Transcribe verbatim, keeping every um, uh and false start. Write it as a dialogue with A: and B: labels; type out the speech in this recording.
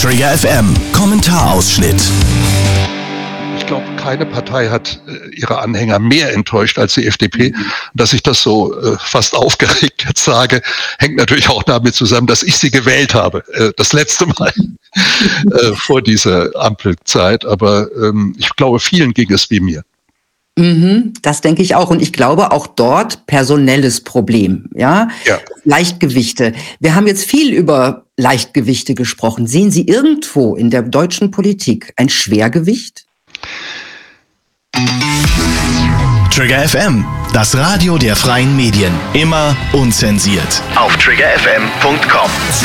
A: Trigger F M Kommentarausschnitt.
B: Ich glaube, keine Partei hat äh, ihre Anhänger mehr enttäuscht als die F D P. Dass ich das so äh, fast aufgeregt jetzt sage, hängt natürlich auch damit zusammen, dass ich sie gewählt habe. Äh, das letzte Mal äh, vor dieser Ampelzeit. Aber ähm, ich glaube, vielen ging es wie mir.
C: Mhm, das denke ich auch. Und ich glaube auch dort personelles Problem. Ja?
B: Ja.
C: Leichtgewichte. Wir haben jetzt viel über Leichtgewichte gesprochen. Sehen Sie irgendwo in der deutschen Politik ein Schwergewicht?
A: Trigger F M, das Radio der freien Medien. Immer unzensiert. Auf trigger f m punkt com.